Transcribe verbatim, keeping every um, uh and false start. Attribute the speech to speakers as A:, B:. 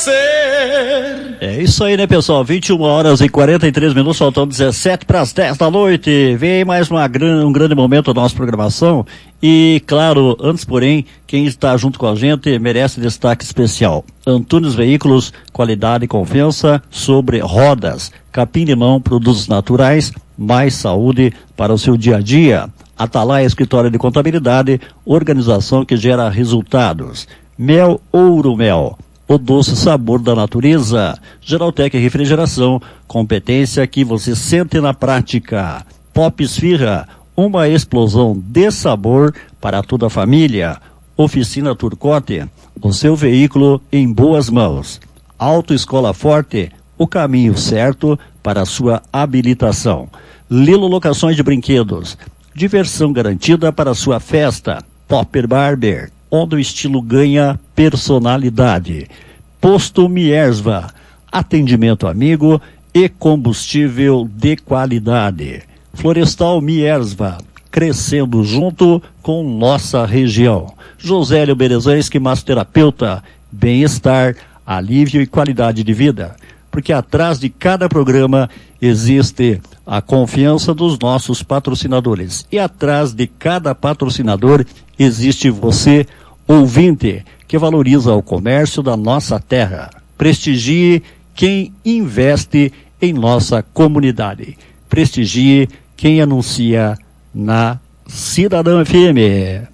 A: ser.
B: É isso aí, né, pessoal? vinte e uma horas e quarenta e três minutos, faltando dezessete para as dez da noite. Vem aí mais uma, um grande momento da nossa programação. E, claro, antes, porém, quem está junto com a gente merece destaque especial. Antunes Veículos, qualidade e confiança sobre rodas. Capim Limão, produtos naturais, mais saúde para o seu dia a dia. Atalaia Escritório de Contabilidade, organização que gera resultados. Mel Ouro Mel, o doce sabor da natureza. Geraltec Refrigeração, competência que você sente na prática. Pop Esfirra, uma explosão de sabor para toda a família. Oficina Turcotte, o seu veículo em boas mãos. Autoescola Forte, o caminho certo para a sua habilitação. Lilo Locações de Brinquedos, diversão garantida para a sua festa. Popper Barber, onde o estilo ganha personalidade. Posto Miersva, atendimento amigo e combustível de qualidade. Florestal Miersva, crescendo junto com nossa região. Josélio Berezanski, massoterapeuta, bem-estar, alívio e qualidade de vida. Porque atrás de cada programa existe a confiança dos nossos patrocinadores. E atrás de cada patrocinador existe você, ouvinte, que valoriza o comércio da nossa terra. Prestigie quem investe em nossa comunidade. Prestigie quem anuncia na Cidadão F M.